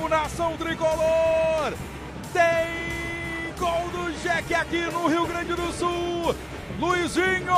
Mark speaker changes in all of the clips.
Speaker 1: Brasil, nação tricolor! Tem gol do Jack aqui no Rio Grande do Sul! Luizinho!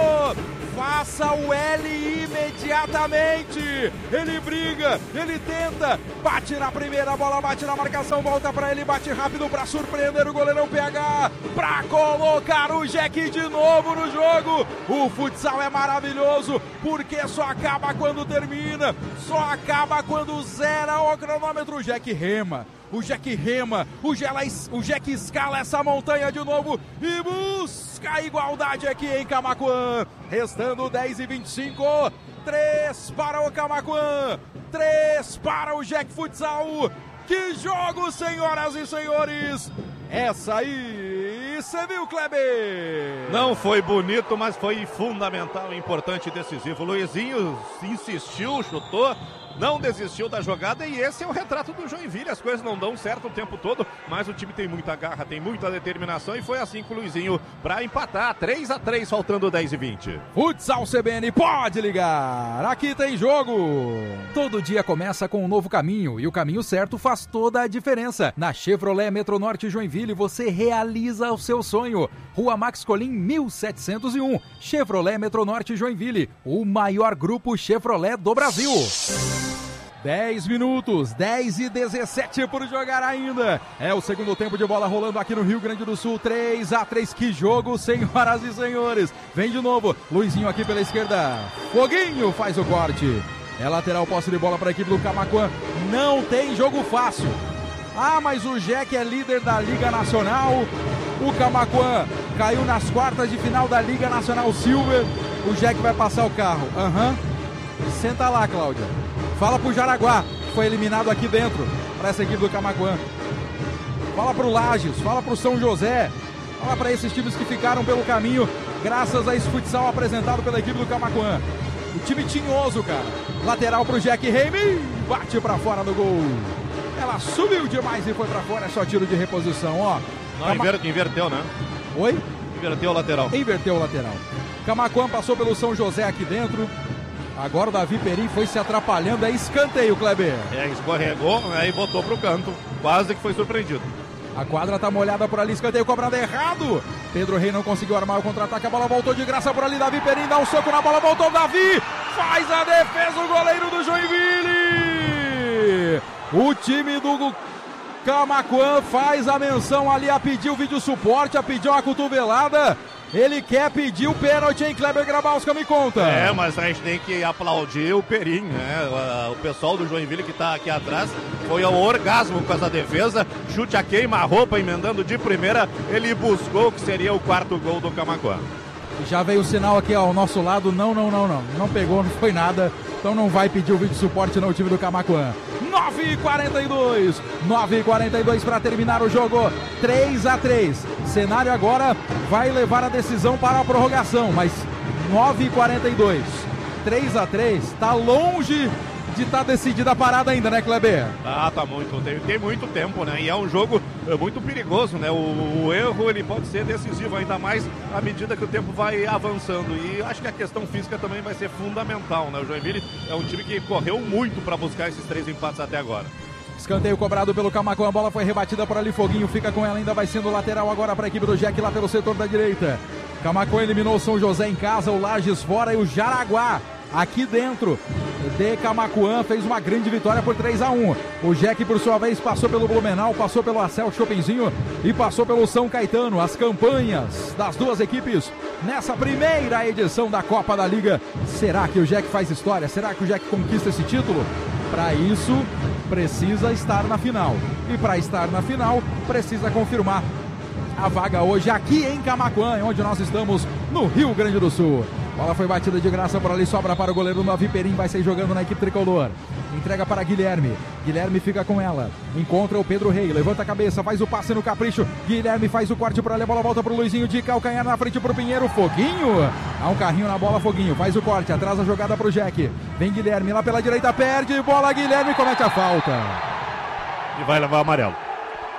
Speaker 1: Faça o L imediatamente! Ele briga, ele tenta, bate na primeira, a bola bate na marcação, volta pra ele, bate rápido pra surpreender o goleirão PH, pra colocar o Jack de novo no jogo. O futsal é maravilhoso, porque só acaba quando termina, só acaba quando zera o cronômetro. O Jack rema. O Jack rema, o Jack escala essa montanha de novo e busca a igualdade aqui em Camaquã. Restando 10:25, 3 para o Camaquã, 3 para o Jack Futsal. Que jogo, senhoras e senhores! Essa aí, você viu, Kleber?
Speaker 2: Não foi bonito, mas foi fundamental, importante e decisivo. Luizinho insistiu, chutou, não desistiu da jogada e esse é o retrato do Joinville. As coisas não dão certo o tempo todo, mas o time tem muita garra, tem muita determinação e foi assim com o Luizinho para empatar. 3-3, faltando 10:20.
Speaker 1: Futsal CBN, pode ligar! Aqui tem jogo! Todo dia começa com um novo caminho e o caminho certo faz toda a diferença. Na Chevrolet Metronorte Joinville você realiza o seu sonho. Rua Max Colim 1701. Chevrolet Metronorte Joinville, o maior grupo Chevrolet do Brasil. 10 minutos, 10:17 por jogar ainda. É o segundo tempo de bola rolando aqui no Rio Grande do Sul. 3-3, que jogo, senhoras e senhores. Vem de novo, Luizinho aqui pela esquerda. Foguinho faz o corte. É lateral, posse de bola para a equipe do Camaquã. Não tem jogo fácil. Ah, mas o Jack é líder da Liga Nacional. O Camaquã caiu nas quartas de final da Liga Nacional Silver. O Jack vai passar o carro. Senta lá, Cláudia. Fala pro Jaraguá, que foi eliminado aqui dentro, para essa equipe do Camaquã. Fala pro Lages, fala pro São José. Fala para esses times que ficaram pelo caminho, graças a esse futsal apresentado pela equipe do Camaquã. O time tinhoso, cara. Lateral pro Jack Reime, bate para fora do gol. Ela subiu demais e foi para fora, é só tiro de reposição, ó.
Speaker 2: Não, inverteu, né?
Speaker 1: Oi?
Speaker 2: Inverteu o lateral.
Speaker 1: Inverteu o lateral. Camaquã passou pelo São José aqui dentro. Agora o Davi Perim foi se atrapalhando, é escanteio, Kleber.
Speaker 2: Escorregou, e botou pro canto, quase que foi surpreendido.
Speaker 1: A quadra tá molhada por ali, escanteio cobrado errado. Pedro Rei não conseguiu armar o contra-ataque, a bola voltou de graça por ali, Davi Perim dá um soco na bola, voltou o Davi, faz a defesa o goleiro do Joinville. O time do Camaquã faz a menção ali a pedir o vídeo suporte, a pedir uma cotovelada. Ele quer pedir o pênalti, hein, Kleber Grabowska, me conta.
Speaker 2: Mas a gente tem que aplaudir o Perim, né? O pessoal do Joinville que tá aqui atrás foi ao orgasmo com essa defesa. Chute a queima-roupa, emendando de primeira. Ele buscou o que seria o quarto gol do Camaquã.
Speaker 1: Já veio o sinal aqui ao nosso lado. Não. Não pegou, não foi nada. Então não vai pedir o vídeo suporte no time do Camaquã. 9h42 para terminar o jogo. 3-3. Cenário agora vai levar a decisão para a prorrogação, mas 9h42. 3-3, tá longe de estar decidida a parada ainda, né, Kleber?
Speaker 2: Tá muito, tem muito tempo, né? E é um jogo muito perigoso, né? O erro, ele pode ser decisivo, ainda mais à medida que o tempo vai avançando. E acho que a questão física também vai ser fundamental, né? O Joinville é um time que correu muito para buscar esses 3 empates até agora.
Speaker 1: Escanteio cobrado pelo Camaquã, a bola foi rebatida por ali, Foguinho fica com ela, ainda vai sendo lateral agora para a equipe do Jack lá pelo setor da direita. Camaquã eliminou o São José em casa, o Lages fora e o Jaraguá aqui dentro de Camaquã fez uma grande vitória por 3-1. O Jack, por sua vez, passou pelo Blumenau, passou pelo Acel Chopinzinho e passou pelo São Caetano. As campanhas das duas equipes nessa primeira edição da Copa da Liga. Será que o Jack faz história? Será que o Jack conquista esse título? Para isso, precisa estar na final. E para estar na final, precisa confirmar a vaga hoje aqui em Camaquã, onde nós estamos no Rio Grande do Sul. Bola foi batida de graça por ali, sobra para o goleiro Davi Perim, vai sair jogando na equipe tricolor. Entrega para Guilherme, Guilherme fica com ela, encontra o Pedro Rei, levanta a cabeça, faz o passe no capricho, Guilherme faz o corte para ali, a bola volta para o Luizinho de calcanhar na frente para o Pinheiro, Foguinho, há um carrinho na bola, Foguinho, faz o corte, atrasa a jogada para o Jack, vem Guilherme lá pela direita, perde, bola, Guilherme comete a falta.
Speaker 2: E vai levar amarelo.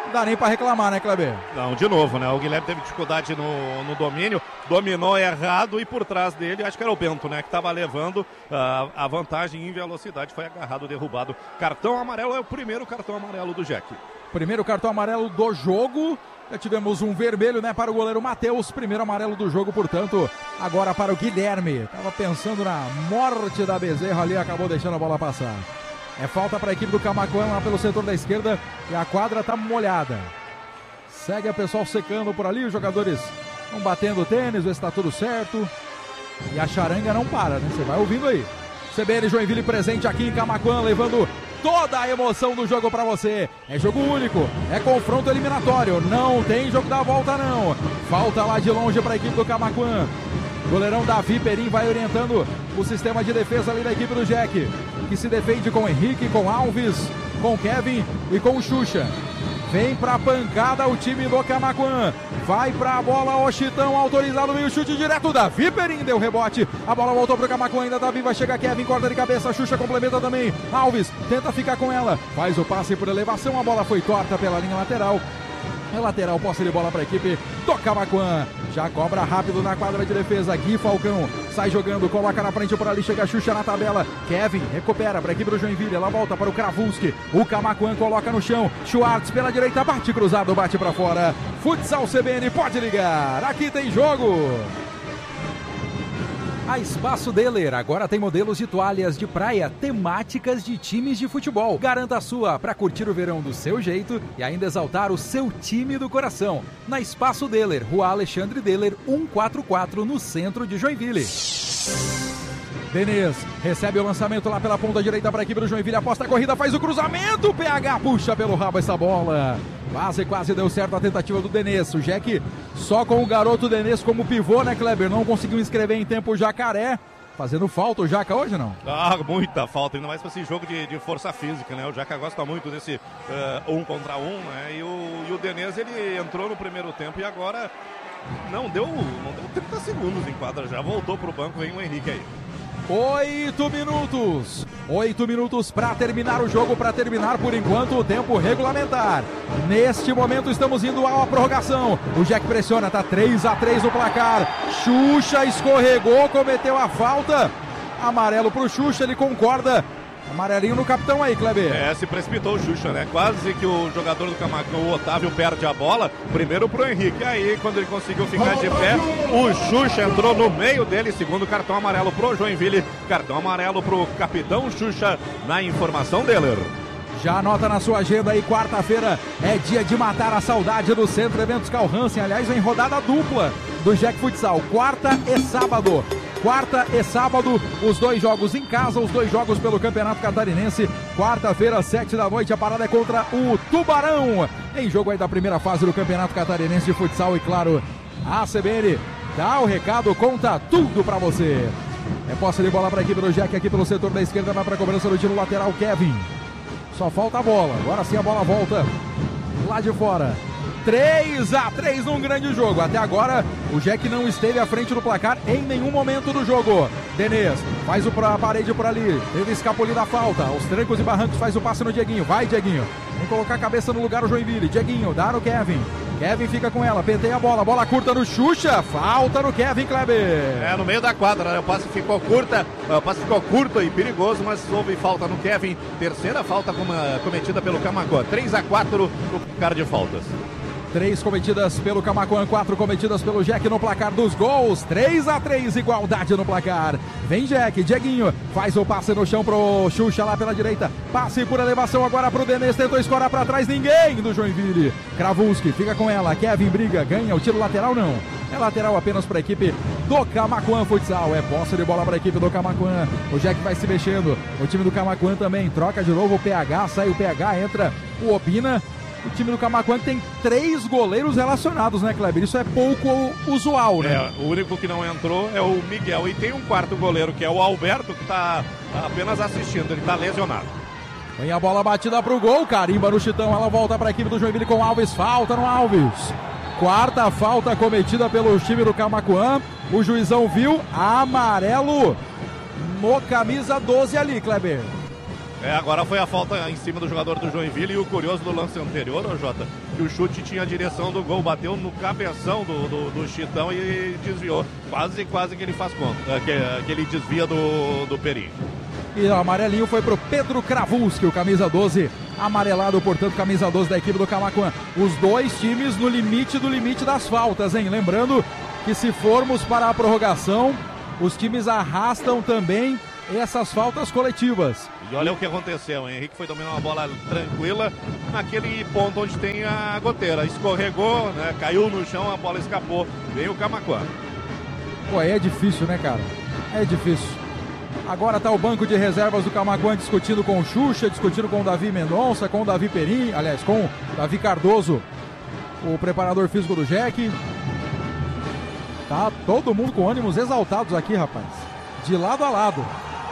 Speaker 1: Não dá nem pra reclamar, né, Kleber?
Speaker 2: Não, de novo, né? O Guilherme teve dificuldade no domínio, dominou errado e por trás dele, acho que era o Bento, né? Que tava levando a vantagem em velocidade, foi agarrado, derrubado. Cartão amarelo, é o primeiro cartão amarelo do Jack.
Speaker 1: Primeiro cartão amarelo do jogo. Já tivemos um vermelho, né, para o goleiro Matheus. Primeiro amarelo do jogo, portanto, agora para o Guilherme. Tava pensando na morte da Bezerra ali, acabou deixando a bola passar. É falta para a equipe do Camaquã lá pelo setor da esquerda e a quadra tá molhada. Segue o pessoal secando por ali, os jogadores vão batendo tênis, vê se tá tudo certo. E a charanga não para, né? Você vai ouvindo aí. CBN Joinville presente aqui em Camaquã, levando toda a emoção do jogo para você. É jogo único, é confronto eliminatório, não tem jogo da volta não. Falta lá de longe para a equipe do Camaquã. Goleirão Davi Perim vai orientando o sistema de defesa ali da equipe do Jack, que se defende com Henrique, com Alves, com Kevin e com Xuxa. Vem pra pancada o time do Camaquã. Vai pra bola o Chitão, autorizado, meio chute direto. Davi Perim deu rebote. A bola voltou pro Camaquã, ainda Davi, vai chegar Kevin, corta de cabeça. Xuxa complementa também. Alves tenta ficar com ela. Faz o passe por elevação, a bola foi torta pela linha lateral. É lateral, posse de bola para a equipe do Camaquã. Já cobra rápido na quadra de defesa. Gui Falcão sai jogando, coloca na frente por ali, chega a Xuxa na tabela. Kevin recupera para a equipe do Joinville. Ela volta para o Kravulski. O Camaquã coloca no chão. Schwartz pela direita, bate cruzado, bate para fora. Futsal CBN, pode ligar. Aqui tem jogo. A Espaço Deler agora tem modelos de toalhas de praia temáticas de times de futebol. Garanta a sua para curtir o verão do seu jeito e ainda exaltar o seu time do coração. Na Espaço Deler, Rua Alexandre Deler, 144, no centro de Joinville. Denês recebe o lançamento lá pela ponta direita para a equipe do Joinville. Aposta a corrida, faz o cruzamento. O PH puxa pelo rabo essa bola. Quase deu certo a tentativa do Denês. O Jack só com o garoto Denês como pivô, né, Kleber? Não conseguiu inscrever em tempo o Jacaré. Fazendo falta o Jaca hoje, não?
Speaker 2: Ah, muita falta, ainda mais para esse jogo de força física, né? O Jaca gosta muito desse 1 contra 1, né? E o Denês, ele entrou no primeiro tempo e agora não deu 30 segundos em quadra, já voltou pro banco, vem o Henrique aí.
Speaker 1: 8 minutos para terminar o jogo, para terminar por enquanto o tempo regulamentar. Neste momento estamos indo à prorrogação. O Jack pressiona, tá 3-3 no placar. Xuxa escorregou, cometeu a falta. Amarelo pro Xuxa, ele concorda. Amarelinho no capitão aí, Kleber.
Speaker 2: Se precipitou o Xuxa, né? Quase que o jogador do Camaquã, o Otávio, perde a bola. Primeiro pro Henrique. Aí, quando ele conseguiu ficar de pé, o Xuxa entrou no meio dele. Segundo cartão amarelo pro Joinville. Cartão amarelo pro capitão Xuxa na informação dele.
Speaker 1: Já anota na sua agenda aí, quarta-feira é dia de matar a saudade do Centro Eventos Carl Hansen. Aliás, em rodada dupla do Jack Futsal. Quarta e sábado, os 2 jogos em casa, os 2 jogos pelo Campeonato Catarinense. Quarta-feira, 7 da noite, a parada é contra o Tubarão. Em jogo aí da primeira fase do Campeonato Catarinense de Futsal. E claro, a CBN dá o recado, conta tudo pra você. É posse de bola pra equipe do Jack aqui pelo setor da esquerda, vai pra cobrança do tiro lateral, Kevin. Só falta a bola, agora sim a bola volta lá de fora. 3-3 num grande jogo. Até agora o Jack não esteve à frente do placar em nenhum momento do jogo. Denês faz a parede por ali, ele escapulir da falta, aos trancos e barrancos faz o passe no Dieguinho. Vai, Dieguinho, tem que colocar a cabeça no lugar o Joinville. Dieguinho dá no Kevin, Kevin fica com ela, penteia a bola curta no Xuxa, falta no Kevin, Kleber.
Speaker 2: No meio da quadra, né? O passe ficou curto e perigoso, mas houve falta no Kevin. Terceira falta cometida pelo Camaquã. 3-4 no cara de faltas.
Speaker 1: 3 cometidas pelo Camaquã, 4 cometidas pelo Jack no placar dos gols. 3-3, igualdade no placar. Vem Jack, Dieguinho faz o passe no chão pro Xuxa lá pela direita. Passe por elevação agora pro Denês, tentou escorar pra trás, ninguém do Joinville. Kravulski fica com ela, Kevin briga, ganha o tiro lateral, não. É lateral apenas para a equipe do Camaquã Futsal. É posse de bola para a equipe do Camaquã. O Jack vai se mexendo. O time do Camaquã também troca de novo o PH. Sai o PH, entra o Obina. O time do Camaquã tem 3 goleiros relacionados, né, Kleber? Isso é pouco usual, né?
Speaker 2: O único que não entrou é o Miguel. E tem um quarto goleiro, que é o Alberto, que está apenas assistindo. Ele está lesionado.
Speaker 1: Vem a bola batida pro gol. Carimba no Chitão. Ela volta para a equipe do Joinville com Alves. Falta no Alves. Quarta falta cometida pelo time do Camaquã. O juizão viu amarelo no camisa 12 ali, Kleber.
Speaker 2: Agora foi a falta em cima do jogador do Joinville, e o curioso do lance anterior, Jota, que o chute tinha a direção do gol, bateu no cabeção do Chitão e desviou. Quase que ele faz conta, que ele desvia do Perim.
Speaker 1: E o amarelinho foi pro Pedro Kravulski, o camisa 12, amarelado, portanto, camisa 12 da equipe do Camaquã. Os dois times no limite do limite das faltas, hein? Lembrando que se formos para a prorrogação, os times arrastam também essas faltas coletivas.
Speaker 2: E olha o que aconteceu, o Henrique foi dominar uma bola tranquila naquele ponto onde tem a goteira. Escorregou, né? Caiu no chão, a bola escapou. Veio o Camaquã.
Speaker 1: Pô, aí é difícil, né, cara? É difícil. Agora tá o banco de reservas do Camaquã discutindo com o Xuxa, discutindo com o Davi Mendonça, com o Davi Perim, aliás, com o Davi Cardoso, o preparador físico do Jack. Tá todo mundo com ânimos exaltados aqui, rapaz. De lado a lado.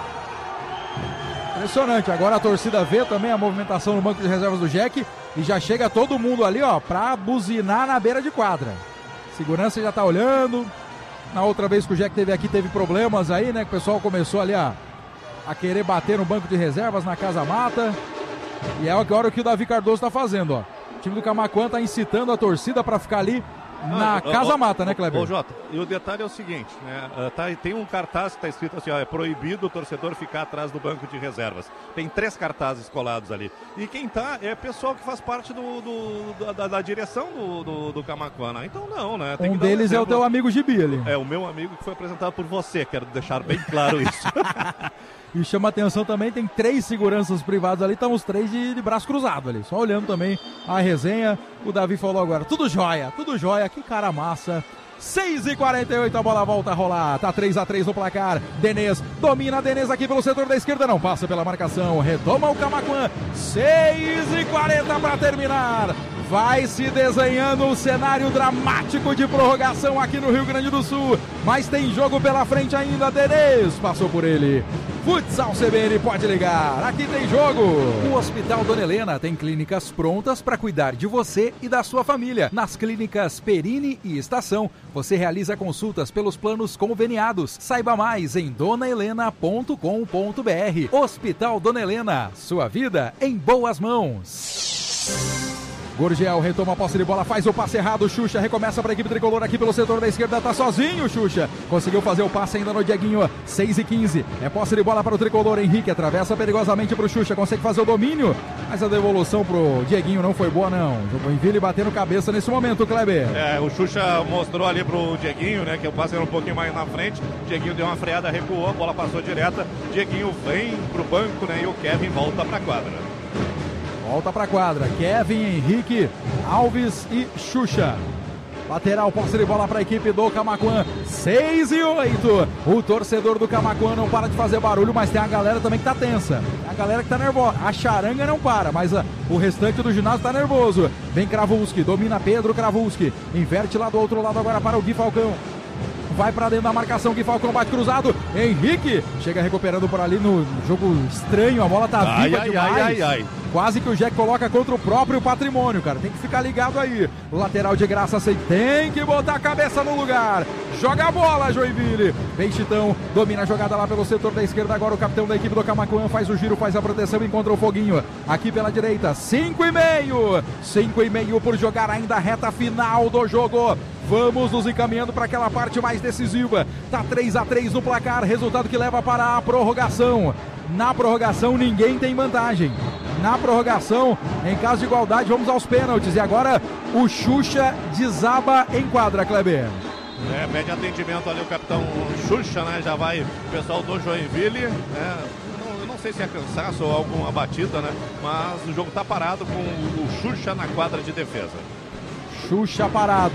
Speaker 1: Impressionante. Agora a torcida vê também a movimentação no banco de reservas do Jack e já chega todo mundo ali, ó, pra buzinar na beira de quadra. Segurança já tá olhando. Na outra vez que o Jack teve aqui, teve problemas aí, né? Que o pessoal começou ali a querer bater no banco de reservas na Casa Mata. E é agora o que o Davi Cardoso tá fazendo, ó. O time do Camaquã tá incitando a torcida pra ficar ali na Casa Mata, né, Kleber?
Speaker 2: Ô, Jota, e o detalhe é o seguinte, né? Tem um cartaz que tá escrito assim, ó, é proibido o torcedor ficar atrás do banco de reservas. Tem 3 cartazes colados ali. E quem tá é pessoal que faz parte da direção do Camaquã, né? Então não, né? Tem
Speaker 1: um deles é o teu amigo Gibi ali.
Speaker 2: É, o meu amigo que foi apresentado por você, quero deixar bem claro isso.
Speaker 1: E chama atenção também, tem 3 seguranças privados ali, estão os 3 de braço cruzado ali, só olhando também a resenha. O Davi falou agora, tudo jóia, que cara massa. 6h48, a bola volta a rolar, tá 3-3 no placar. Denez domina, Denez aqui pelo setor da esquerda, não passa pela marcação, retoma o Camaquã. 6h40 para terminar. Vai se desenhando um cenário dramático de prorrogação aqui no Rio Grande do Sul, mas tem jogo pela frente ainda. Denez passou por ele. Futsal CBN, pode ligar, aqui tem jogo. O Hospital Dona Helena tem clínicas prontas para cuidar de você e da sua família. Nas clínicas Perini e Estação, você realiza consultas pelos planos conveniados. Saiba mais em donahelena.com.br. Hospital Dona Helena, sua vida em boas mãos. Gurgel retoma a posse de bola, faz o passe errado, Xuxa recomeça para a equipe tricolor aqui pelo setor da esquerda, tá sozinho, Xuxa conseguiu fazer o passe ainda no Dieguinho. 6h15, é posse de bola para o tricolor. Henrique atravessa perigosamente para o Xuxa, consegue fazer o domínio, mas a devolução pro Dieguinho não foi boa não. O Joinville batendo cabeça nesse momento, Kleber.
Speaker 2: O Xuxa mostrou ali pro Dieguinho, né, que o passe era um pouquinho mais na frente. Dieguinho deu uma freada, recuou, a bola passou direta. Dieguinho vem pro banco, né, e o Kevin volta pra quadra.
Speaker 1: Volta para a quadra, Kevin, Henrique, Alves e Xuxa. Lateral, posse de bola para a equipe do Camaquã. 6h08. O torcedor do Camaquã não para de fazer barulho, mas tem a galera também que tá tensa. A galera que tá nervosa. A charanga não para, mas o restante do ginásio tá nervoso. Vem Kravulski, domina Pedro Kravulski. Inverte lá do outro lado agora para o Gui Falcão. Vai pra dentro da marcação, Gui Falcão bate cruzado. Henrique chega recuperando por ali no jogo estranho. A bola tá viva demais. Quase que o Jack coloca contra o próprio patrimônio, cara. Tem que ficar ligado aí. Lateral de graça, tem que botar a cabeça no lugar. Joga a bola, Joinville. Vem Chitão, domina a jogada lá pelo setor da esquerda. Agora o capitão da equipe do Camaquã faz o giro, faz a proteção, encontra o Foguinho. Aqui pela direita, 5,5. 5,5 por jogar ainda a reta final do jogo. Vamos nos encaminhando para aquela parte mais decisiva. Tá 3-3 no placar, resultado que leva para a prorrogação. Na prorrogação ninguém tem vantagem. Na prorrogação, em caso de igualdade, vamos aos pênaltis. E agora o Xuxa desaba em quadra, Kleber.
Speaker 2: Pede atendimento ali o capitão Xuxa, né? Já vai o pessoal do Joinville, né? Eu não sei se é cansaço ou alguma batida, né? Mas o jogo tá parado com o Xuxa na quadra de defesa.
Speaker 1: Xuxa parado.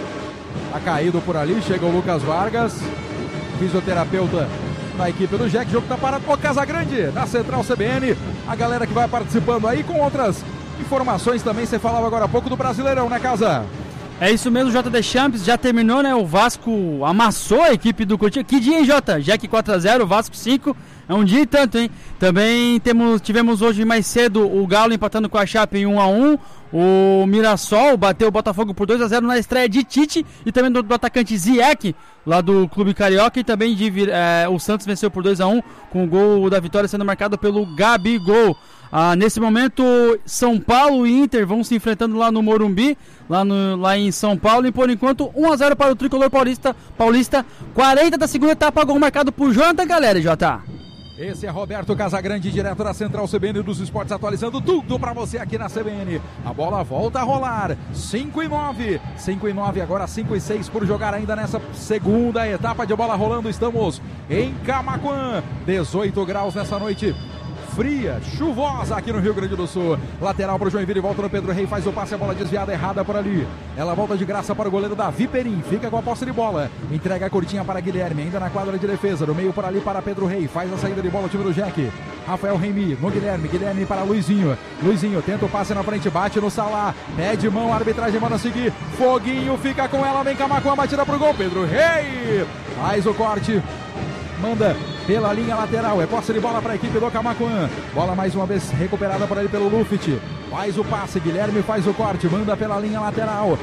Speaker 1: Tá caído por ali, chega o Lucas Vargas, fisioterapeuta da equipe do Jack. O jogo tá parado. O Casagrande, na Central CBN. A galera que vai participando aí com outras informações também. Você falava agora há pouco do Brasileirão, né, Casa?
Speaker 3: É isso mesmo, JD Champs, já terminou, né? O Vasco amassou a equipe do Coutinho. Que dia, hein, Jota? Jack 4-0, Vasco 5. É um dia e tanto, hein? Também tivemos hoje mais cedo o Galo empatando com a Chape em 1-1. O Mirassol bateu o Botafogo por 2-0 na estreia de Tite e também do atacante Ziyech, lá do Clube Carioca. E também o Santos venceu por 2-1 com o gol da vitória sendo marcado pelo Gabigol. Nesse momento, São Paulo e Inter vão se enfrentando lá no Morumbi, lá em São Paulo. E por enquanto, 1-0 para o Tricolor Paulista. 40 da segunda etapa, gol marcado por Jonathan Galera, Jota.
Speaker 1: Esse é Roberto Casagrande, direto da Central CBN dos Esportes, atualizando tudo pra você aqui na CBN. A bola volta a rolar, 5-9, agora 5-6 por jogar ainda nessa segunda etapa de bola rolando. Estamos em Camaquã, 18 graus nessa noite fria, chuvosa aqui no Rio Grande do Sul. Lateral para o Joinville, volta no Pedro Rei, faz o passe, a bola desviada errada por ali. Ela volta de graça para o goleiro Davi Perim, fica com a posse de bola, entrega a curtinha para Guilherme, ainda na quadra de defesa, no meio por ali para Pedro Rei, faz a saída de bola o time do Jack. Rafael Reimi no Guilherme para Luizinho tenta o passe na frente, bate no Salá, pede mão, a arbitragem manda seguir, Foguinho fica com ela, vem Camaquã, batida pro gol, Pedro Rei faz o corte, manda pela linha lateral, é posse de bola para a equipe do Camaquã, bola mais uma vez recuperada por ele pelo Luft, faz o passe, Guilherme faz o corte, manda pela linha lateral,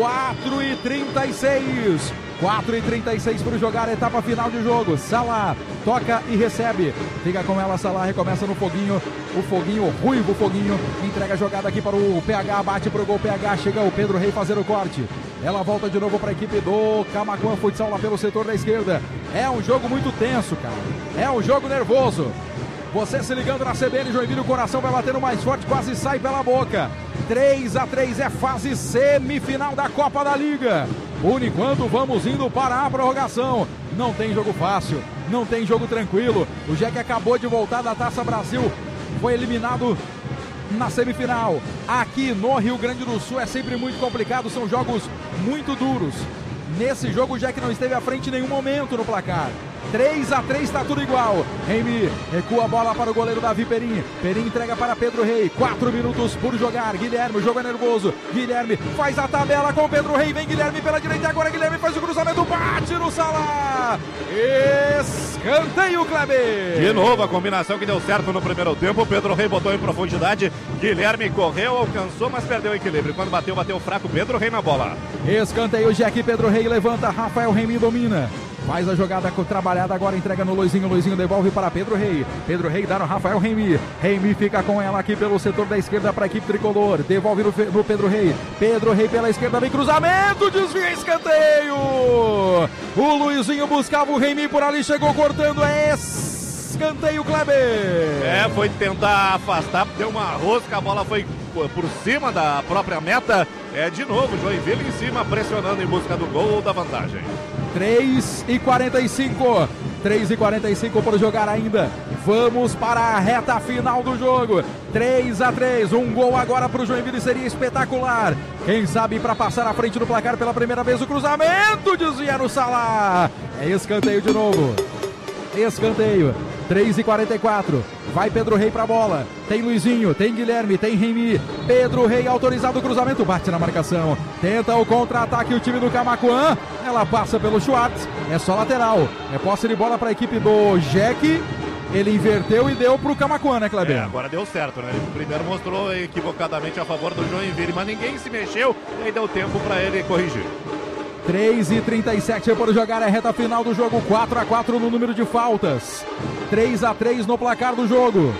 Speaker 1: 4:36 para jogar a etapa final de jogo. Salá toca e recebe, fica com ela, Salá recomeça no Foguinho, o Foguinho, ruivo Foguinho, entrega a jogada aqui para o PH, bate pro gol, PH, chega o Pedro Rei fazer o corte, ela volta de novo para a equipe do Camaquã Futsal lá pelo setor da esquerda. É um jogo muito tenso, cara, é um jogo nervoso. Você se ligando na CBN Joinville, o coração vai batendo mais forte, quase sai pela boca. 3-3 é fase semifinal da Copa da Liga. Por enquanto vamos indo para a prorrogação. Não tem jogo fácil, não tem jogo tranquilo. O Jack acabou de voltar da Taça Brasil, foi eliminado na semifinal. Aqui no Rio Grande do Sul é sempre muito complicado, são jogos muito duros. Nesse jogo o Jack não esteve à frente em nenhum momento no placar. 3-3, está tudo igual. Reimi recua a bola para o goleiro Davi Perim. Perim entrega para Pedro Rei. 4 minutos por jogar. Guilherme, o jogo é nervoso. Guilherme faz a tabela com o Pedro Rei. Vem Guilherme pela direita. Agora Guilherme faz o cruzamento. Bate no Salá. Escanteio, Kleber.
Speaker 2: De novo a combinação que deu certo no primeiro tempo. Pedro Rei botou em profundidade. Guilherme correu, alcançou, mas perdeu o equilíbrio. Quando bateu fraco. Pedro Rei na bola.
Speaker 1: Escanteio, Jack. Pedro Rei levanta. Rafael Reimi domina. Faz a jogada trabalhada agora, entrega no Luizinho. Luizinho devolve para Pedro Rei. Pedro Rei dá no Rafael Reimi. Reimi fica com ela aqui pelo setor da esquerda para a equipe tricolor. Devolve no Pedro Rei. Pedro Rei pela esquerda, vem cruzamento, desvia, escanteio. O Luizinho buscava o Reimi por ali, chegou cortando. Escanteio, Kleber.
Speaker 2: Foi tentar afastar, deu uma rosca, a bola foi por cima da própria meta. De novo, Joinville em cima, pressionando em busca do gol ou da vantagem.
Speaker 1: 3:45 por jogar ainda. Vamos para a reta final do jogo. 3-3, um gol agora para o Joinville seria espetacular. Quem sabe para passar à frente do placar pela primeira vez, o cruzamento desvia no Salá. É escanteio de novo. Escanteio. 3:44, vai Pedro Rei pra bola, tem Luizinho, tem Guilherme, tem Reimi, Pedro Rei autorizado o cruzamento, bate na marcação, tenta o contra-ataque o time do Camaquã, ela passa pelo Schwartz, é só lateral, é posse de bola para a equipe do Jack, ele inverteu e deu pro Camaquã, né, Kleber?
Speaker 2: Agora deu certo, né? Ele primeiro mostrou equivocadamente a favor do Joinville, mas ninguém se mexeu e aí deu tempo para ele corrigir.
Speaker 1: 3:37 por jogar, é reta final do jogo, 4-4 no número de faltas, 3-3 no placar do jogo,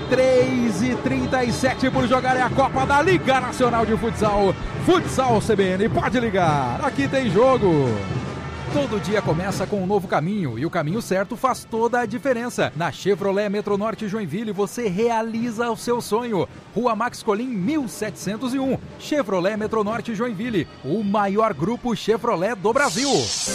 Speaker 1: 3:37 por jogar, é a Copa da Liga Nacional de Futsal, Futsal CBN, pode ligar, aqui tem jogo. Todo dia começa com um novo caminho e o caminho certo faz toda a diferença. Na Chevrolet Metronorte Joinville você realiza o seu sonho. Rua Max Colim 1701. Chevrolet Metronorte Joinville, o maior grupo Chevrolet do Brasil.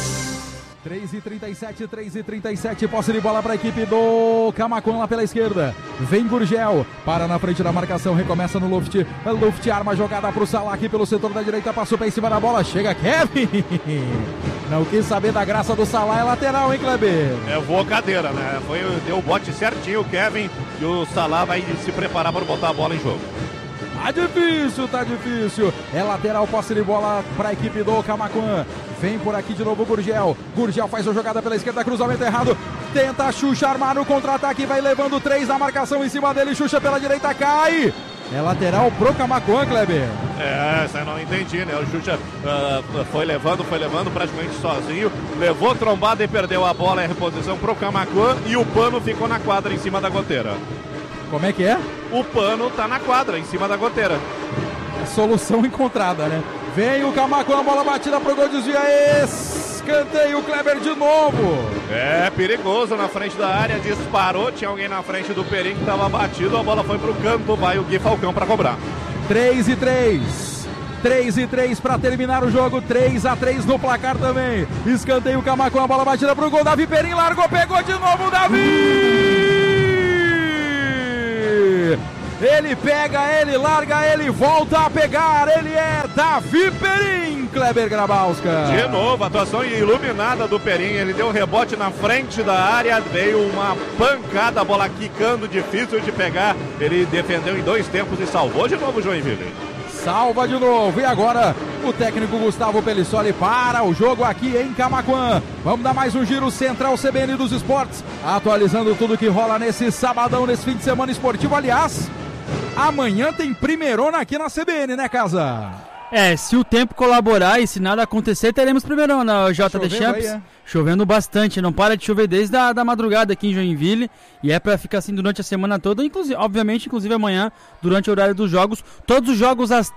Speaker 1: 3:37, posse de bola para a equipe do Camaquã lá pela esquerda. Vem Gurgel, para na frente da marcação, recomeça no Luft. Luft arma a jogada para o Salá aqui pelo setor da direita, passou para em cima da bola, chega Kevin. Não quis saber da graça do Salá, é lateral, hein, Kleber?
Speaker 2: Voou cadeira, né? Deu o bote certinho o Kevin e o Salá vai se preparar para botar a bola em jogo.
Speaker 1: Tá difícil. É lateral, posse de bola para a equipe do Camaquã. Vem por aqui de novo o Gurgel. Gurgel faz a jogada pela esquerda, cruzamento errado. Tenta Xuxa armar no contra-ataque, vai levando 3 na marcação em cima dele. Xuxa pela direita, cai. É lateral pro Camaquã, Kleber.
Speaker 2: Essa eu não entendi, né? O Xuxa foi levando praticamente sozinho. Levou trombada e perdeu a bola. É reposição pro Camaquã e o Pano ficou na quadra em cima da goteira.
Speaker 1: Como é que é?
Speaker 2: O Pano tá na quadra, em cima da goteira.
Speaker 1: É solução encontrada, né? Vem o Camaquã, bola batida pro gol, desvia, escanteio, Kleber de novo.
Speaker 2: É perigoso na frente da área, disparou, tinha alguém na frente do Perim que tava batido, a bola foi pro canto, vai o Gui Falcão pra cobrar.
Speaker 1: 3-3 para terminar o jogo, 3-3 no placar também. Escanteio, Camaquã, a bola batida pro gol, Davi Perim largou, pegou de novo o Davi! Ele pega, ele larga, ele volta a pegar, ele é Davi Perim, Kleber Grabowska.
Speaker 2: De novo, atuação iluminada do Perim, ele deu rebote na frente da área, veio uma pancada, a bola quicando, difícil de pegar, ele defendeu em 2 tempos e salvou de novo o Joinville.
Speaker 1: Salva de novo, e agora o técnico Gustavo Pelissoli para o jogo aqui em Camaquã. Vamos dar mais um giro central CBN dos Esportes, atualizando tudo que rola nesse sabadão, nesse fim de semana esportivo. Aliás, amanhã tem primeirona aqui na CBN, né, Casa?
Speaker 3: Se o tempo colaborar e se nada acontecer, teremos primeirona, JD Champs.
Speaker 1: Aí,
Speaker 3: Chovendo bastante, não para de chover desde a madrugada aqui em Joinville, e é pra ficar assim durante a semana toda, obviamente, inclusive amanhã, durante o horário dos jogos. Todos os jogos às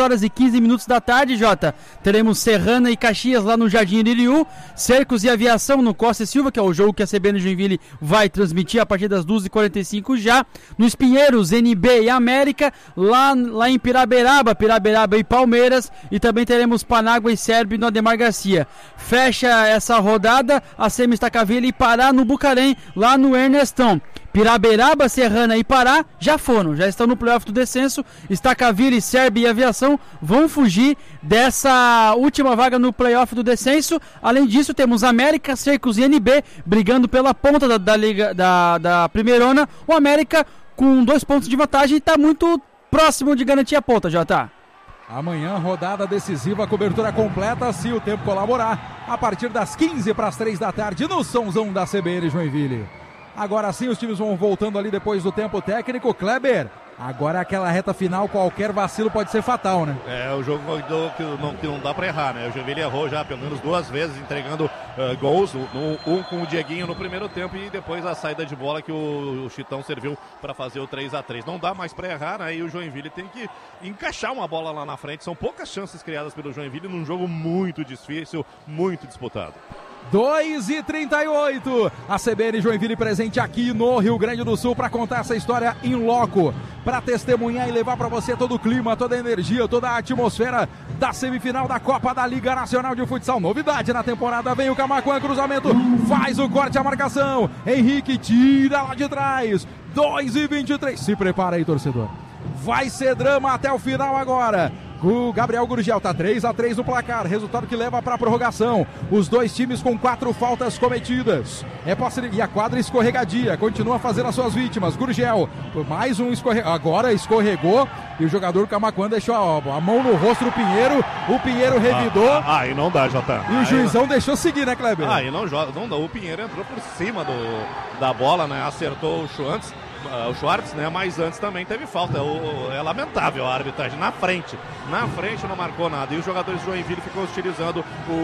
Speaker 3: 3h15 da tarde, Jota. Teremos Serrana e Caxias lá no Jardim Iririú, Cercos e Aviação no Costa e Silva, que é o jogo que a CBN Joinville vai transmitir a partir das 12h45 já. Nos Pinheiros, NB e América, lá em Piraberaba e Palmeiras, e também teremos Panágua e Sérvia no Ademar Garcia. Fecha essa rodada a SEMI Estacaville e Pará no Bucarém, lá no Ernestão. Piraberaba, Serrana e Pará já estão no playoff do descenso. Estacaville, Sérvia e Aviação vão fugir dessa última vaga no playoff do descenso. Além disso, temos América, Cercos e NB brigando pela ponta da liga da primeirona. O América com 2 pontos de vantagem está muito próximo de garantir a ponta, Jota.
Speaker 1: Amanhã, rodada decisiva, cobertura completa, se o tempo colaborar, a partir das 15h da tarde, no Somzão da CBN Joinville. Agora sim, os times vão voltando ali depois do tempo técnico. Kleber, agora aquela reta final, qualquer vacilo pode ser fatal, né?
Speaker 2: É o jogo que não dá pra errar, né? O Joinville errou já pelo menos 2 vezes, entregando gols, um com o Dieguinho no primeiro tempo e depois a saída de bola que o Chitão serviu para fazer o 3-3. Não dá mais pra errar, né? E o Joinville tem que encaixar uma bola lá na frente. São poucas chances criadas pelo Joinville num jogo muito difícil, muito disputado.
Speaker 1: 2h38, a CBN Joinville presente aqui no Rio Grande do Sul para contar essa história em loco, para testemunhar e levar para você todo o clima, toda a energia, toda a atmosfera da semifinal da Copa da Liga Nacional de Futsal. Novidade na temporada, vem o Camaquã, cruzamento, faz o corte, a marcação, Henrique tira lá de trás, 2h23, se prepara aí, torcedor, vai ser drama até o final agora. O Gabriel Gurgel tá 3-3 no placar, resultado que leva para a prorrogação. Os 2 times com 4 faltas cometidas. E a quadra escorregadia, continua fazendo as suas vítimas. Gurgel, mais um agora escorregou e o jogador Camaquã deixou a mão no rosto do Pinheiro. O Pinheiro revidou.
Speaker 2: Aí não dá, Jota.
Speaker 1: E o juizão deixou seguir, né, Kleber?
Speaker 2: Aí não dá. O Pinheiro entrou por cima da bola, né? Acertou o Schwartz, né? Mas antes também teve falta. É lamentável a arbitragem na frente não marcou nada. E os jogadores do Joinville ficam hostilizando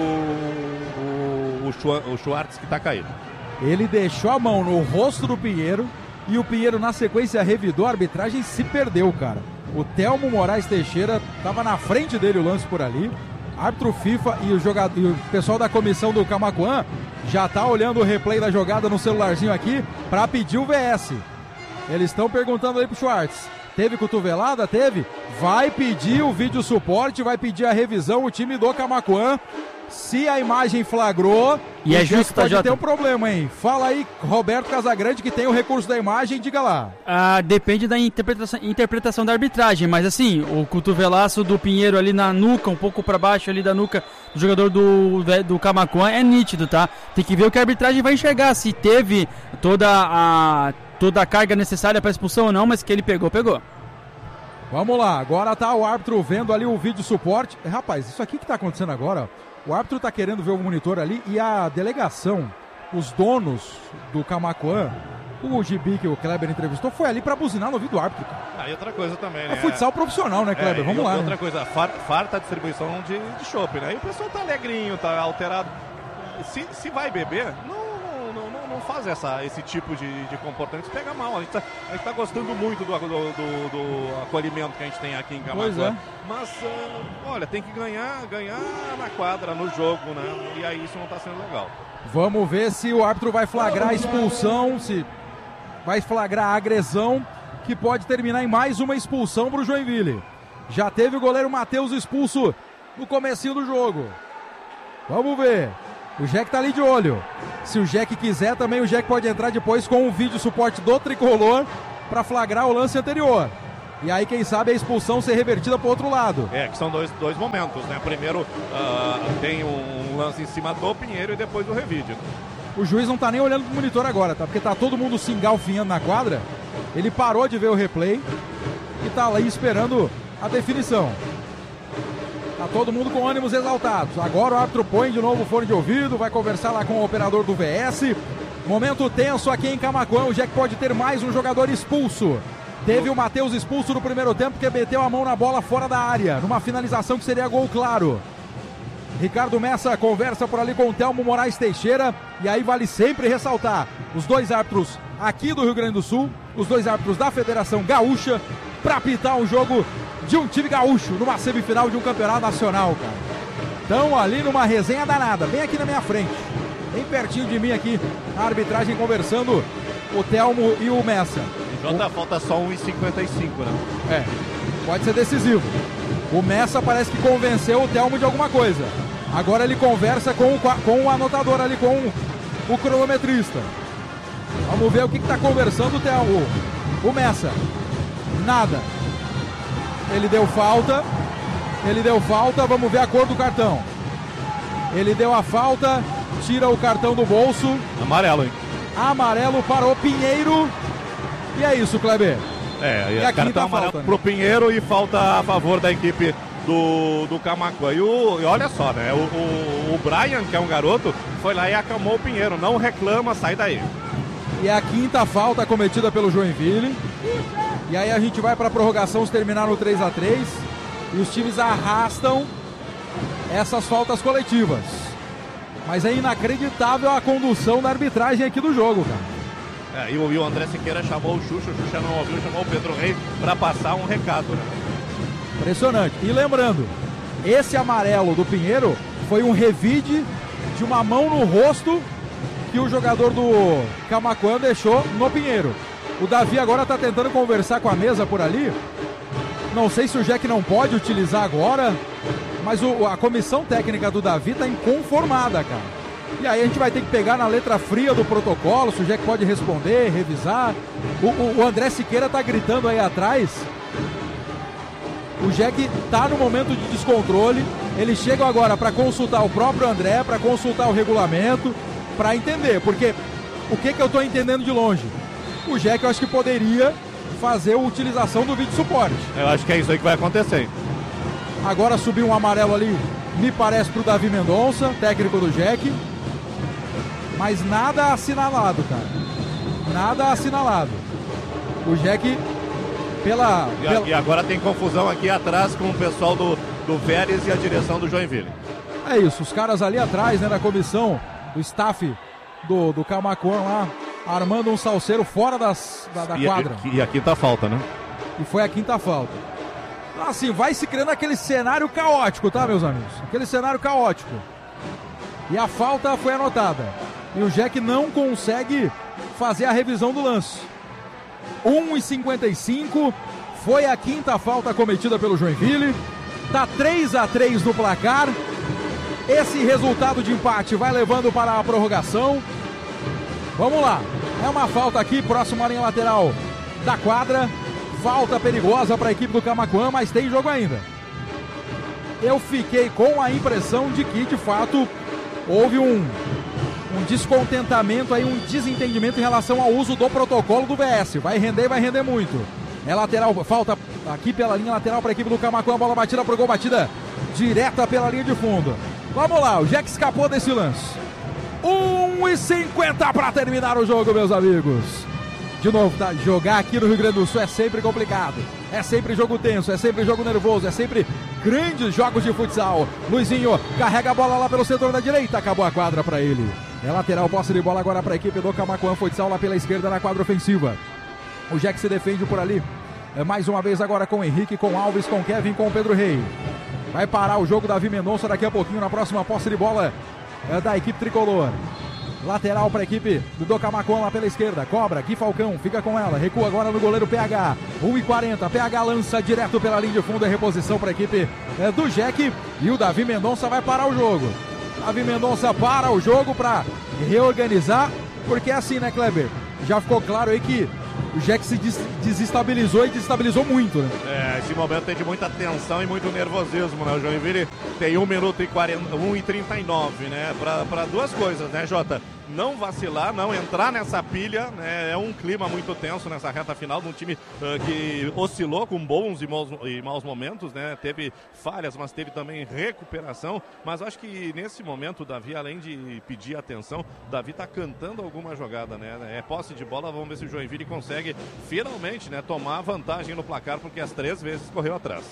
Speaker 2: o Schwartz, que tá caído.
Speaker 1: Ele deixou a mão no rosto do Pinheiro e o Pinheiro na sequência revidou, a arbitragem se perdeu, cara. O Telmo Moraes Teixeira tava na frente dele, o lance por ali. Árbitro FIFA e o pessoal da comissão do Camaquã já tá olhando o replay da jogada no celularzinho aqui para pedir o VS. Eles estão perguntando aí pro Schwartz. Teve cotovelada? Teve? Vai pedir o vídeo suporte, vai pedir a revisão o time do Camaquã. Se a imagem flagrou,
Speaker 3: e é justo,
Speaker 1: pode ter um problema, hein? Fala aí, Roberto Casagrande, que tem o recurso da imagem, diga lá.
Speaker 3: Depende da interpretação da arbitragem, mas assim, o cotovelaço do Pinheiro ali na nuca, um pouco para baixo ali da nuca do jogador do Camaquã é nítido, tá? Tem que ver o que a arbitragem vai enxergar, se teve toda a carga necessária para expulsão ou não, mas que ele pegou.
Speaker 1: Vamos lá, agora tá o árbitro vendo ali o vídeo suporte. Rapaz, isso aqui que tá acontecendo agora, ó. O árbitro tá querendo ver o monitor ali e a delegação os donos do Camaquã, o Gibi que o Kleber entrevistou, foi ali pra buzinar no ouvido do árbitro.
Speaker 2: E outra coisa também, né?
Speaker 1: É futsal profissional, né, Kleber? Vamos lá.
Speaker 2: Outra
Speaker 1: né?
Speaker 2: coisa, farta distribuição de chopp, né? E o pessoal tá alegrinho, tá alterado. Se vai beber, não faz esse tipo de comportamento, isso pega mal. A gente tá gostando muito do acolhimento que a gente tem aqui em Camaquã.
Speaker 1: Pois é.
Speaker 2: Mas, olha, tem que ganhar na quadra, no jogo, né? E aí isso não tá sendo legal.
Speaker 1: Vamos ver se o árbitro vai flagrar a expulsão, se vai flagrar a agressão, que pode terminar em mais uma expulsão pro Joinville. Já teve o goleiro Matheus expulso no comecinho do jogo. Vamos ver. O Jack tá ali de olho. Se o Jack quiser, também o Jack pode entrar depois com o vídeo suporte do Tricolor para flagrar o lance anterior. E aí, quem sabe, a expulsão ser revertida pro outro lado.
Speaker 2: Que são dois momentos, né? Primeiro tem um lance em cima do Pinheiro e depois do revide.
Speaker 1: O juiz não tá nem olhando pro monitor agora, tá? Porque tá todo mundo se engalfinhando na quadra. Ele parou de ver o replay e tá ali esperando a definição. Tá todo mundo com ânimos exaltados. Agora o árbitro põe de novo o fone de ouvido, vai conversar lá com o operador do VS. Momento tenso aqui em Camaquã. O Jack pode ter mais um jogador expulso. Teve o Matheus expulso no primeiro tempo, que meteu a mão na bola fora da área, numa finalização que seria gol claro. Ricardo Messa conversa por ali com o Telmo Moraes Teixeira. E aí vale sempre ressaltar os dois árbitros aqui do Rio Grande do Sul, os dois árbitros da Federação Gaúcha, para apitar um jogo de um time gaúcho numa semifinal de um campeonato nacional, cara. Estão ali numa resenha danada, bem aqui na minha frente, bem pertinho de mim aqui, a arbitragem conversando, o Telmo e o Messa.
Speaker 2: Jota, falta só 1,55, né?
Speaker 1: Pode ser decisivo. O Messa parece que convenceu o Telmo de alguma coisa. Agora ele conversa com o anotador ali, com o cronometrista. Vamos ver o que está conversando o Telmo. O Messa. Nada. Ele deu falta, vamos ver a cor do cartão. Ele deu a falta, tira o cartão do bolso.
Speaker 2: Amarelo, hein?
Speaker 1: Amarelo para o Pinheiro. E é isso, Kleber.
Speaker 2: E a cartão amarelo falta, pro Pinheiro e falta a favor da equipe do Camaquã. E olha só, né? O Brian, que é um garoto, foi lá e acalmou o Pinheiro. Não reclama, sai daí.
Speaker 1: E a quinta falta cometida pelo Joinville. E aí a gente vai para a prorrogação, se terminar no 3-3. E os times arrastam essas faltas coletivas. Mas é inacreditável a condução da arbitragem aqui do jogo, cara.
Speaker 2: E o André Siqueira chamou o Xuxa não ouviu, chamou o Pedro Reis para passar um recado, né?
Speaker 1: Impressionante. E lembrando, esse amarelo do Pinheiro foi um revide de uma mão no rosto que o jogador do Camaquã deixou no Pinheiro. O Davi agora está tentando conversar com a mesa por ali. Não sei se o Jack não pode utilizar agora, mas a comissão técnica do Davi está inconformada, cara. E aí a gente vai ter que pegar na letra fria do protocolo, se o Jack pode responder, revisar. O André Siqueira tá gritando aí atrás. O Jack tá no momento de descontrole. Eles chegam agora para consultar o próprio André, para consultar o regulamento, para entender. Porque o que eu tô entendendo de longe? O Jack eu acho que poderia fazer a utilização do vídeo suporte.
Speaker 2: Eu acho que é isso aí que vai acontecer.
Speaker 1: Agora subiu um amarelo ali, me parece pro Davi Mendonça, técnico do Jack. Mas nada assinalado, cara. Nada assinalado. O Jack,
Speaker 2: E agora tem confusão aqui atrás com o pessoal do Vélez e a direção do Joinville.
Speaker 1: É isso, os caras ali atrás, né, da comissão, do staff do Camaquã lá, armando um salseiro fora da quadra.
Speaker 2: E a quinta falta, né?
Speaker 1: E foi a quinta falta. Assim, vai se criando aquele cenário caótico, tá, meus amigos? Aquele cenário caótico. E a falta foi anotada. E o Jack não consegue fazer a revisão do lance. 1,55. Foi a quinta falta cometida pelo Joinville. Tá 3-3 no placar. Esse resultado de empate vai levando para a prorrogação. Vamos lá. É uma falta aqui, próximo à linha lateral da quadra. Falta perigosa para a equipe do Camaquã, mas tem jogo ainda. Eu fiquei com a impressão de que, de fato, houve um descontentamento aí, um desentendimento em relação ao uso do protocolo do VS. Vai render muito. É lateral, falta aqui pela linha lateral para a equipe do Camaquã, bola batida pro gol, batida direta pela linha de fundo. Vamos lá, o Jack escapou desse lance. 1:50 para terminar o jogo, meus amigos. De novo, tá? Jogar aqui no Rio Grande do Sul é sempre complicado. É sempre jogo tenso, é sempre jogo nervoso, é sempre grandes jogos de futsal. Luizinho carrega a bola lá pelo setor da direita, acabou a quadra para ele. É lateral, posse de bola agora para a equipe do Camaquã Futsal lá pela esquerda na quadra ofensiva. O Jack se defende por ali. Mais uma vez agora com o Henrique, com o Alves, com o Kevin, com o Pedro Rei. Vai parar o jogo Davi Mendonça daqui a pouquinho na próxima posse de bola da equipe tricolor. Lateral para a equipe do Camaquã lá pela esquerda. Cobra, Gui Falcão, fica com ela. Recua agora no goleiro PH. 1:40. PH lança direto pela linha de fundo. É reposição para a equipe do Jack. E o Davi Mendonça vai parar o jogo. Davi Mendonça para o jogo para reorganizar. Porque é assim, né, Kleber? Já ficou claro aí que o Jack se desestabilizou e desestabilizou muito, né?
Speaker 2: Esse momento tem de muita tensão e muito nervosismo, né? O Joinville tem 1:39, né? Para duas coisas, né, Jota? Não vacilar, não entrar nessa pilha, né? É um clima muito tenso nessa reta final de um time que oscilou com bons e maus momentos, né? Teve falhas, mas teve também recuperação. Mas acho que nesse momento o Davi, além de pedir atenção, o Davi tá cantando alguma jogada, né? É posse de bola, vamos ver se o Joinville consegue finalmente, né, tomar vantagem no placar, porque as 3 vezes correu atrás.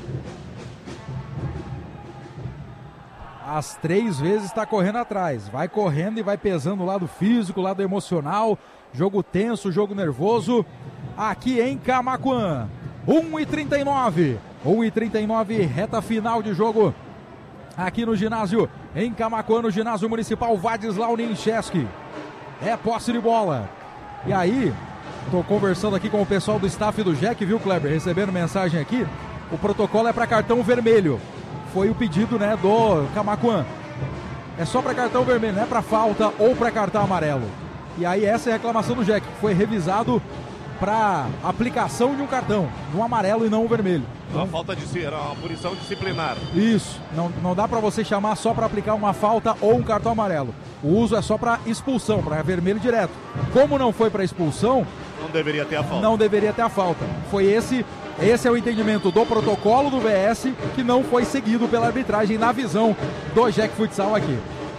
Speaker 1: As 3 vezes está correndo atrás. Vai correndo e vai pesando o lado físico, o lado emocional. Jogo tenso, jogo nervoso. Aqui em Camaquã. 1:39. 1:39, reta final de jogo. Aqui no ginásio, em Camaquã, no ginásio municipal Vadislau Nincheski. É posse de bola. E aí, tô conversando aqui com o pessoal do staff do Jack, viu, Kleber? Recebendo mensagem aqui. O protocolo é para cartão vermelho. Foi o pedido, né, do Camaquã. É só para cartão vermelho, não é para falta ou para cartão amarelo. E aí essa é a reclamação do Jack, que foi revisado para aplicação de um cartão, um amarelo e não um vermelho.
Speaker 2: Uma falta era uma punição disciplinar.
Speaker 1: Isso, não dá para você chamar só para aplicar uma falta ou um cartão amarelo. O uso é só para expulsão, para vermelho direto. Como não foi para expulsão,
Speaker 2: não deveria ter a falta.
Speaker 1: Não deveria ter a falta. Foi esse é o entendimento do protocolo do VS, que não foi seguido pela arbitragem na visão do Jack Futsal aqui.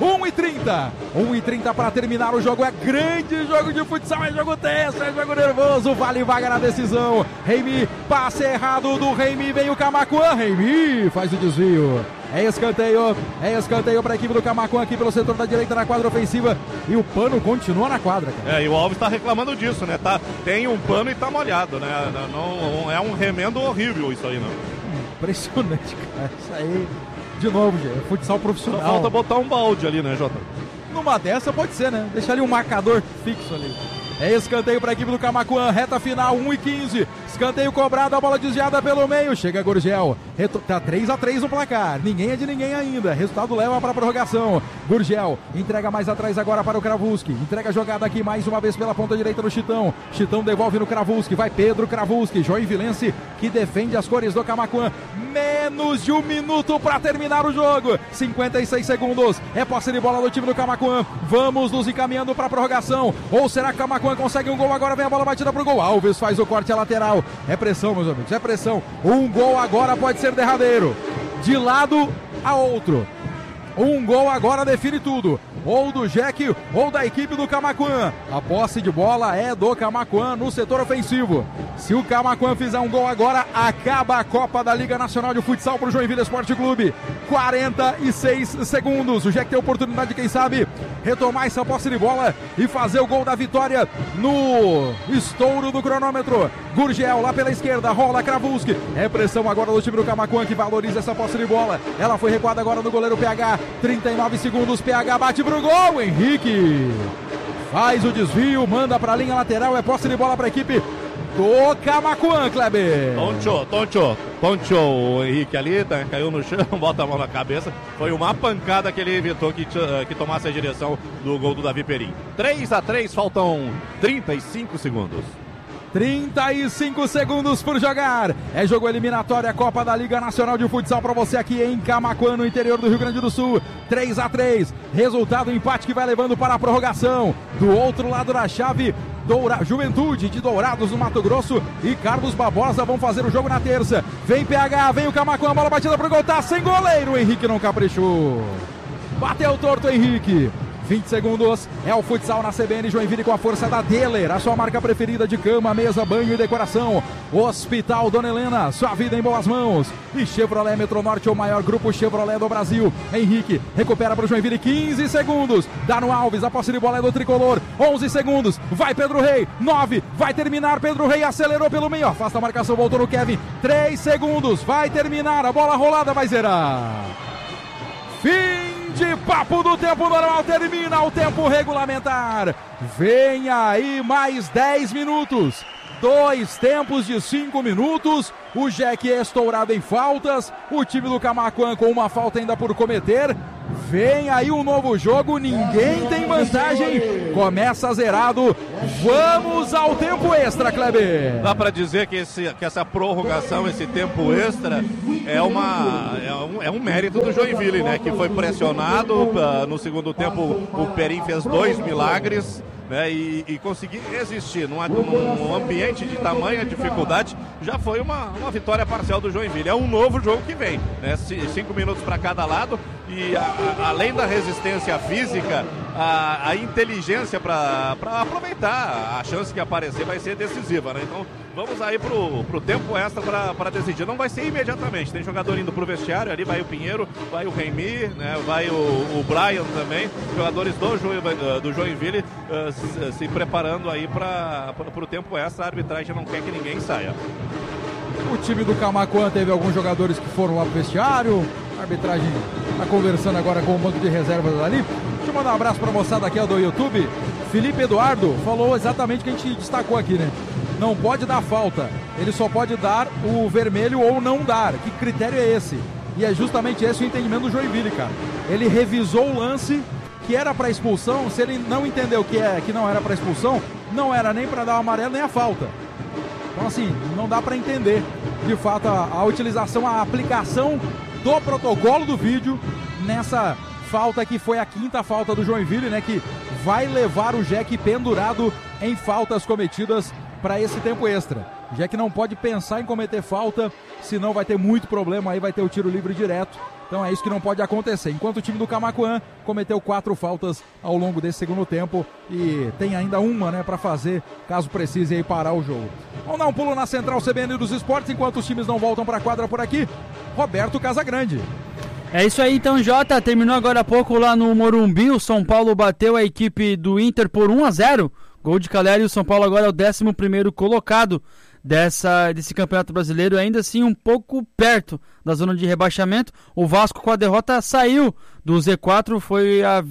Speaker 1: 1:30 para terminar o jogo. É grande jogo de futsal, é jogo tenso, é jogo nervoso, vale vaga na decisão. Reimi, passe errado do Reimi, vem o Camaquã, Reimi faz o desvio. É escanteio para a equipe do Camaquã aqui pelo setor da direita na quadra ofensiva. E o pano continua na quadra, cara.
Speaker 2: E o Alves está reclamando disso, né? Tem um pano e tá molhado, né? Não é um remendo horrível isso aí, não.
Speaker 1: Impressionante, cara. Isso aí, de novo, gente, é futsal profissional.
Speaker 2: Só falta botar um balde ali, né, Jota?
Speaker 1: Numa dessa pode ser, né? Deixar ali um marcador fixo ali. É escanteio para a equipe do Camaquã, reta final, 1:15. Escanteio cobrado, a bola desviada pelo meio. Chega Gurgel. Tá 3-3 no placar. Ninguém é de ninguém ainda. Resultado leva para a prorrogação. Gurgel entrega mais atrás agora para o Kravulski. Entrega a jogada aqui mais uma vez pela ponta direita no Chitão. Chitão devolve no Kravulski. Vai Pedro Kravulski. Joinvilense que defende as cores do Camaquã. Menos de 1 minuto para terminar o jogo. 56 segundos. É posse de bola do time do Camaquã. Vamos nos encaminhando para a prorrogação. Ou será que o Camaquã consegue um gol agora? Vem a bola batida pro gol. Alves faz o corte à lateral. É pressão, meus amigos, é pressão. Um gol agora pode ser derradeiro. De lado a outro. Um gol agora define tudo. Ou do Jack ou da equipe do Camaquã. A posse de bola é do Camaquã no setor ofensivo. Se o Camaquã fizer um gol agora, acaba a Copa da Liga Nacional de Futsal para o Joinville Esporte Clube. 46 segundos. O Jack tem a oportunidade de, quem sabe, retomar essa posse de bola e fazer o gol da vitória no estouro do cronômetro. Gurgel lá pela esquerda, rola Kravulski. É pressão agora do time do Camaquã, que valoriza essa posse de bola. Ela foi recuada agora no goleiro PH. 39 segundos, PH bate pro gol. Henrique faz o desvio, manda pra linha lateral. É posse de bola pra equipe do Camaquã, Kleber.
Speaker 2: Toncho, o Henrique ali, caiu no chão, bota a mão na cabeça. Foi uma pancada que ele evitou que tomasse a direção do gol do Davi Perim. 3-3, faltam 35 segundos.
Speaker 1: 35 segundos por jogar. É jogo eliminatório, a Copa da Liga Nacional de Futsal para você aqui em Camaquã, no interior do Rio Grande do Sul. 3-3. Resultado, empate que vai levando para a prorrogação. Do outro lado da chave, Juventude de Dourados no Mato Grosso e Carlos Barbosa vão fazer o jogo na terça. Vem PH, vem o Camaquã, a bola batida pro gol, tá sem goleiro. O Henrique não caprichou. Bateu torto, Henrique. 20 segundos, é o futsal na CBN Joinville com a força da Deller, a sua marca preferida de cama, mesa, banho e decoração. Hospital Dona Helena, sua vida em boas mãos. E Chevrolet Metronorte, o maior grupo Chevrolet do Brasil. Henrique recupera para o Joinville, 15 segundos, dá no Alves, a posse de bola é do tricolor, 11 segundos, vai Pedro Rei, 9, vai terminar, Pedro Rei acelerou pelo meio, afasta a marcação, voltou no Kevin, 3 segundos, vai terminar, a bola rolada vai zerar. Fim de papo do tempo normal, termina o tempo regulamentar. Vem aí mais 10 minutos. 2 tempos de 5 minutos. O Jack é estourado em faltas. O time do Camaquã com uma falta ainda por cometer. Vem aí um novo jogo. Ninguém tem vantagem. Começa zerado. Vamos ao tempo extra, Kleber.
Speaker 2: Dá para dizer que essa prorrogação, esse tempo extra, é um mérito do Joinville, né? Que foi pressionado. No segundo tempo, o Perim fez 2 milagres. Né, e conseguir resistir num ambiente de tamanha dificuldade, já foi uma vitória parcial do Joinville. É um novo jogo que vem, né? 5 minutos para cada lado e além da resistência física, a inteligência para aproveitar a chance que aparecer vai ser decisiva, né? Então vamos aí pro tempo extra para decidir. Não vai ser imediatamente, tem jogador indo pro vestiário, ali vai o Pinheiro, vai o Reimi, né? Vai o Brian também, jogadores do Joinville se preparando aí para o tempo extra. A arbitragem não quer que ninguém saia.
Speaker 1: O time do Camaquã teve alguns jogadores que foram lá pro vestiário. A arbitragem está conversando agora com o banco de reservas ali. Deixa eu mandar um abraço para a moçada aqui do YouTube. Felipe Eduardo falou exatamente o que a gente destacou aqui, né? Não pode dar falta, ele só pode dar o vermelho ou não dar. Que critério é esse? E é justamente esse o entendimento do Joinville, cara. Ele revisou o lance que era para expulsão. Se ele não entendeu que não era para expulsão, não era nem para dar o amarelo nem a falta. Então assim, não dá para entender de fato a utilização, a aplicação do protocolo do vídeo nessa falta que foi a 5ª falta do Joinville, né, que vai levar o Jack pendurado em faltas cometidas para esse tempo extra. O Jack não pode pensar em cometer falta, senão vai ter muito problema, aí vai ter o tiro livre direto. Então é isso que não pode acontecer. Enquanto o time do Camaquã cometeu 4 faltas ao longo desse segundo tempo e tem ainda uma, né, para fazer, caso precise aí parar o jogo. Vamos dar um pulo na Central CBN dos Esportes, enquanto os times não voltam para a quadra por aqui. Roberto Casagrande.
Speaker 3: É isso aí então, Jota. Terminou agora há pouco lá no Morumbi. O São Paulo bateu a equipe do Inter por 1-0. Gol de Caleri. O São Paulo agora é o 11º colocado desse Campeonato Brasileiro, ainda assim um pouco perto da zona de rebaixamento. O Vasco, com a derrota, saiu do Z4, foi a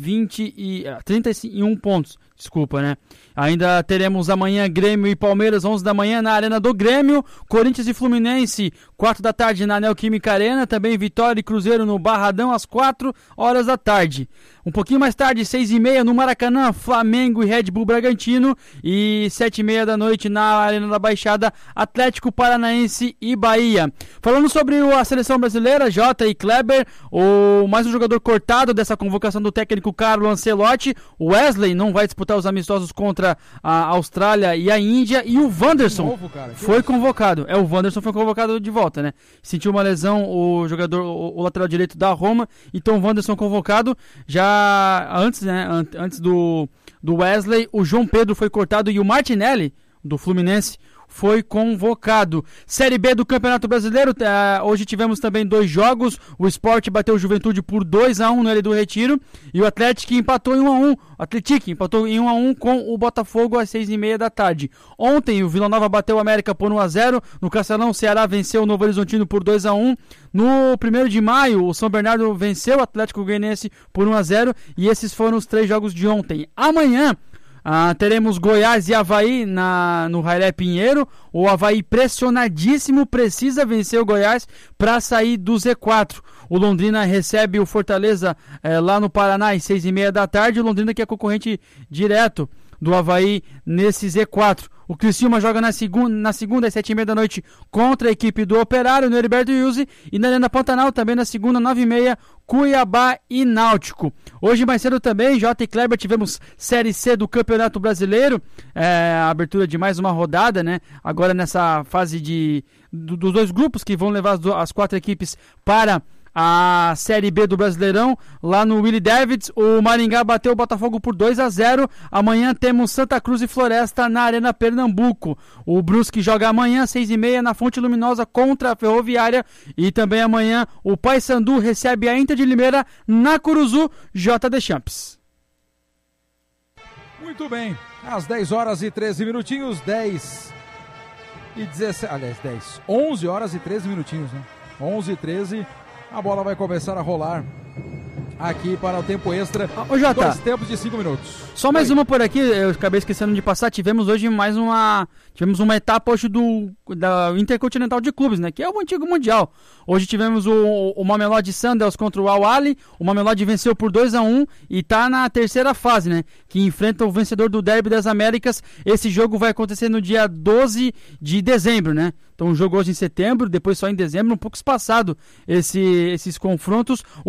Speaker 3: 31 pontos, desculpa, né? Ainda teremos amanhã Grêmio e Palmeiras, 11 da manhã, na Arena do Grêmio. Corinthians e Fluminense, 4 da tarde, na Neoquímica Arena. Também Vitória e Cruzeiro no Barradão, às 4 horas da tarde. Um pouquinho mais tarde, 6h30, no Maracanã, Flamengo e Red Bull Bragantino. E 7h30 da noite, na Arena da Baixada, Atlético Paranaense e Bahia. Falando sobre a seleção brasileira, Jota e Kleber, mais um jogador cortado dessa convocação do técnico Carlo Ancelotti. O Wesley não vai disputar os amistosos contra a Austrália e a Índia. E o Wanderson foi convocado. O Wanderson foi convocado de volta, né? Sentiu uma lesão o jogador, o lateral direito da Roma. Então o Wanderson convocado. Já antes, né? Antes do Wesley, o João Pedro foi cortado e o Martinelli, do Fluminense, foi convocado. Série B do Campeonato Brasileiro, hoje tivemos também 2 jogos. O Sport bateu o Juventude por 2-1 no L do Retiro e o Atlético empatou em 1-1. O Atlético empatou em 1-1 com o Botafogo às 6h30 da tarde. Ontem o Vila Nova bateu o América por 1-0. No Castelão, o Ceará venceu o Novo Horizontino por 2-1. No 1º de maio, o São Bernardo venceu o Atlético Goianiense por 1-0. E esses foram os 3 jogos de ontem. Amanhã teremos Goiás e Avaí no Railé Pinheiro. O Avaí, pressionadíssimo, precisa vencer o Goiás para sair do Z4. O Londrina recebe o Fortaleza lá no Paraná às 6h30 da tarde. O Londrina, que é concorrente direto do Avaí nesse Z4. O Criciúma joga na segunda às 7h30 da noite contra a equipe do Operário no Heriberto Wilson. E na Arena Pantanal também na segunda, 9h30, Cuiabá e Náutico. Hoje mais cedo também, J. e Kleber, tivemos Série C do Campeonato Brasileiro. A abertura de mais uma rodada, né? Agora nessa fase dos 2 grupos que vão levar as 4 equipes para a Série B do Brasileirão, lá no Willie Davids, o Maringá bateu o Botafogo por 2-0. Amanhã temos Santa Cruz e Floresta na Arena Pernambuco. O Brusque joga amanhã, 6h30, na Fonte Luminosa contra a Ferroviária. E também amanhã o Paysandu recebe a Inter de Limeira na Curuzu, JD Champs.
Speaker 1: Muito bem, às 10 horas e 13 minutinhos, 10 e 17, aliás, 11 horas e 13 minutinhos, né? 11 e 13, a bola vai começar a rolar aqui para o tempo extra.
Speaker 3: Ô, Jota,
Speaker 1: 2 tempos de 5 minutos.
Speaker 3: Só mais uma por aqui, eu acabei esquecendo de passar. Tivemos hoje tivemos uma etapa hoje da Intercontinental de Clubes, né? Que é o antigo Mundial. Hoje tivemos o Mamelodi Sundowns contra o Al Ahly. O Mamelodi venceu por 2-1 e tá na terceira fase, né? Que enfrenta o vencedor do Derby das Américas. Esse jogo vai acontecer no dia 12 de dezembro, né? Então o jogo hoje em setembro, depois só em dezembro, um pouco espaçado esses confrontos.